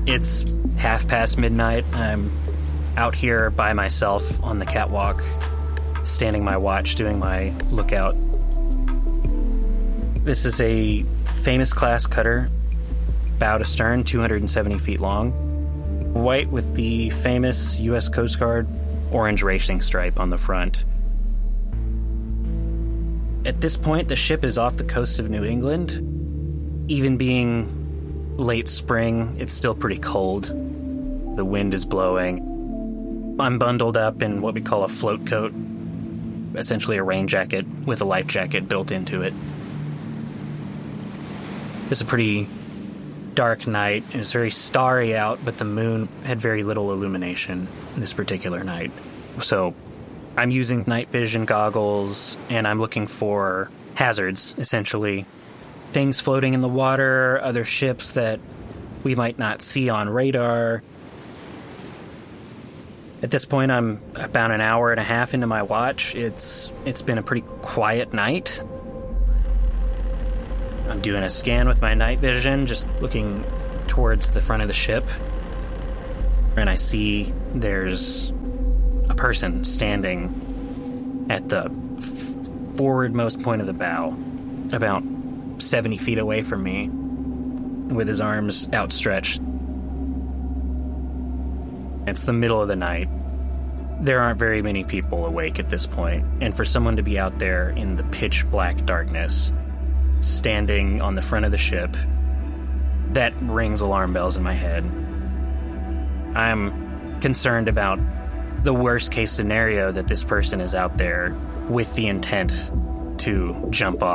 It's midnight. I'm out here by myself on the catwalk, standing my watch, doing my lookout. This is a famous class cutter, bow to stern, 270 feet long, white with the famous U.S. Coast Guard orange racing stripe on the front. At this point, the ship is off the coast of New England. Even being late spring, it's still pretty cold. The wind is blowing. I'm bundled up in what we call a float coat, essentially a rain jacket with a life jacket built into it. It's a pretty dark night. It was very starry out, but the moon had very little illumination this particular night. So I'm using night vision goggles, and I'm looking for hazards, essentially. Things floating in the water, other ships that we might not see on radar. At this point, I'm about an hour and a half into my watch. It's been a pretty quiet night. I'm doing a scan with my night vision, just looking towards the front of the ship. And I see there's a person standing at the forwardmost point of the bow, about 70 feet away from me, with his arms outstretched. It's the middle of the night. There aren't very many people awake at this point, and for someone to be out there in the pitch black darkness, standing on the front of the ship, that rings alarm bells in my head. I'm concerned about the worst case scenario, that this person is out there with the intent to jump off